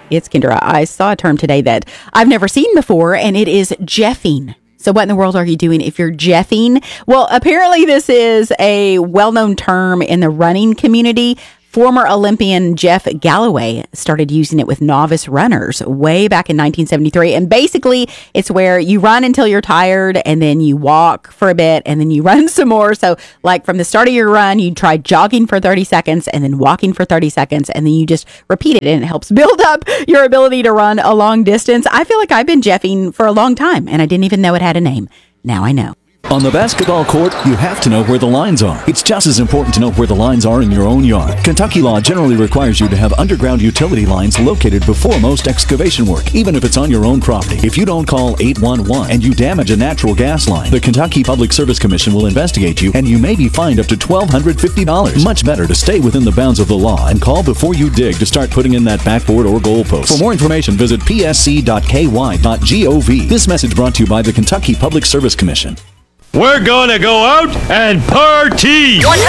It's Kendra. I saw a term today that I've never seen before, and it is jeffing. So what in the world are you doing if you're jeffing? Well, apparently this is a well-known term in the running community. Former Olympian Jeff Galloway started using it with novice runners way back in 1973. And basically, it's where you run until you're tired and then you walk for a bit and then you run some more. So like from the start of your run, you try jogging for 30 seconds and then walking for 30 seconds. And then you just repeat it and it helps build up your ability to run a long distance. I feel like I've been jeffing for a long time and I didn't even know it had a name. Now I know. On the basketball court, you have to know where the lines are. It's just as important to know where the lines are in your own yard. Kentucky law generally requires you to have underground utility lines located before most excavation work, even if it's on your own property. If you don't call 811 and you damage a natural gas line, the Kentucky Public Service Commission will investigate you and you may be fined up to $1,250. Much better to stay within the bounds of the law and call before you dig to start putting in that backboard or goalpost. For more information, visit psc.ky.gov. This message brought to you by the Kentucky Public Service Commission. We're gonna go out and party! 100